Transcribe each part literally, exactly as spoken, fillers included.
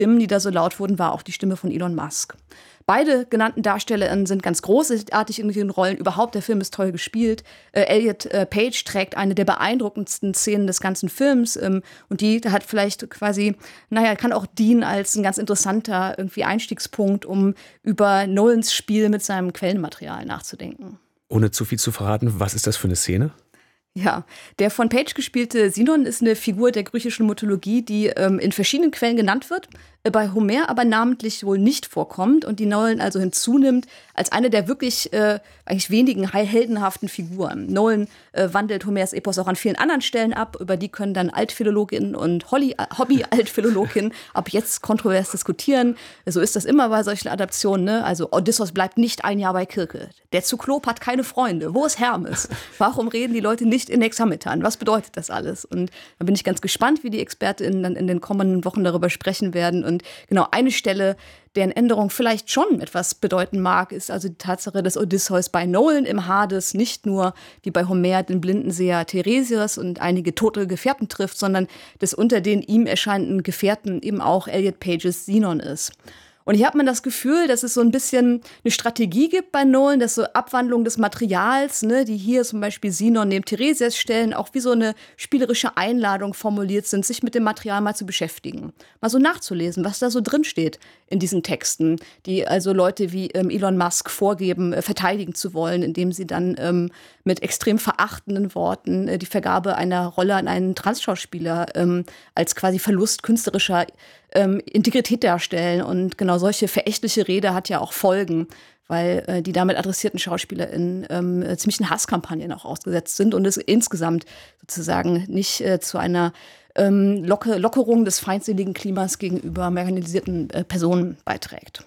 Stimmen, die da so laut wurden, war auch die Stimme von Elon Musk. Beide genannten Darstellerinnen sind ganz großartig in ihren Rollen. Überhaupt, der Film ist toll gespielt. Äh, Elliot äh, Page trägt eine der beeindruckendsten Szenen des ganzen Films. Ähm, und die hat vielleicht quasi, naja, kann auch dienen als ein ganz interessanter irgendwie Einstiegspunkt, um über Nolans Spiel mit seinem Quellenmaterial nachzudenken. Ohne zu viel zu verraten, was ist das für eine Szene? Ja, der von Page gespielte Sinon ist eine Figur der griechischen Mythologie, die ähm, in verschiedenen Quellen genannt wird, äh, bei Homer aber namentlich wohl nicht vorkommt und die Nolan also hinzunimmt als eine der wirklich äh, eigentlich wenigen heldenhaften Figuren. Nolan äh, wandelt Homers Epos auch an vielen anderen Stellen ab, über die können dann Altphilologinnen und Holly, äh, Hobby-Altphilologinnen ab jetzt kontrovers diskutieren. So ist das immer bei solchen Adaptionen, ne? Also Odysseus bleibt nicht ein Jahr bei Kirke. Der Zyklop hat keine Freunde. Wo ist Hermes? Warum reden die Leute nicht in Hexametern? Was bedeutet das alles? Und da bin ich ganz gespannt, wie die ExpertInnen dann in den kommenden Wochen darüber sprechen werden. Und genau eine Stelle, deren Änderung vielleicht schon etwas bedeuten mag, ist also die Tatsache, dass Odysseus bei Nolan im Hades nicht nur wie bei Homer den blinden Seher Tiresias und einige tote Gefährten trifft, sondern dass unter den ihm erscheinenden Gefährten eben auch Elliot Pages Sinon ist. Und ich habe mir das Gefühl, dass es so ein bisschen eine Strategie gibt bei Nolan, dass so Abwandlung des Materials, ne, die hier zum Beispiel Sinon neben Tiresias stellen, auch wie so eine spielerische Einladung formuliert sind, sich mit dem Material mal zu beschäftigen. Mal so nachzulesen, was da so drin steht in diesen Texten, die also Leute wie ähm, Elon Musk vorgeben, äh, verteidigen zu wollen, indem sie dann ähm, mit extrem verachtenden Worten äh, die Vergabe einer Rolle an einen Transschauspieler ähm, als quasi Verlust künstlerischer ähm, Integrität darstellen. Und genau solche verächtliche Rede hat ja auch Folgen, weil äh, die damit adressierten SchauspielerInnen ähm, äh, ziemlichen Hasskampagnen auch ausgesetzt sind und es insgesamt sozusagen nicht äh, zu einer ähm, Locke, Lockerung des feindseligen Klimas gegenüber marginalisierten äh, Personen beiträgt.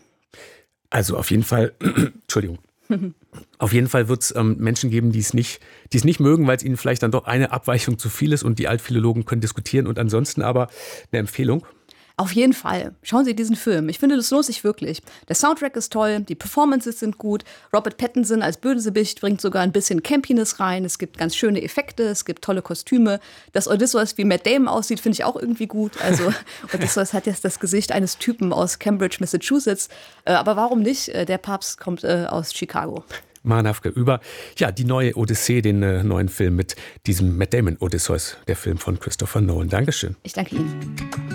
Also auf jeden Fall, Entschuldigung, auf jeden Fall wird es ähm, Menschen geben, die es nicht, die es nicht mögen, weil es ihnen vielleicht dann doch eine Abweichung zu viel ist und die Altphilologen können diskutieren und ansonsten aber eine Empfehlung. Auf jeden Fall. Schauen Sie diesen Film. Ich finde, das lohnt sich wirklich. Der Soundtrack ist toll, die Performances sind gut. Robert Pattinson als Bösewicht bringt sogar ein bisschen Campiness rein. Es gibt ganz schöne Effekte, es gibt tolle Kostüme. Dass Odysseus wie Matt Damon aussieht, finde ich auch irgendwie gut. Also Odysseus hat jetzt das Gesicht eines Typen aus Cambridge, Massachusetts. Aber warum nicht? Der Papst kommt aus Chicago. Maren Hafke über ja, die neue Odyssee, den äh, neuen Film mit diesem Matt Damon Odysseus, der Film von Christopher Nolan. Dankeschön. Ich danke Ihnen.